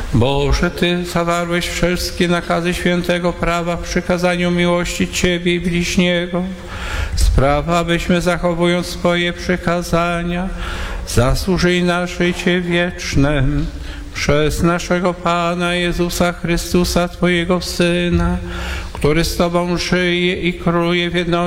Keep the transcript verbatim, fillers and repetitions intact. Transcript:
Boże, Ty zawarłeś wszystkie nakazy świętego prawa w przykazaniu miłości Ciebie i bliźniego. Sprawa, abyśmy zachowując swoje przykazania, zasłużyli na życie wieczne. Przez naszego Pana Jezusa Chrystusa, Twojego Syna, który z Tobą żyje i króluje w jedności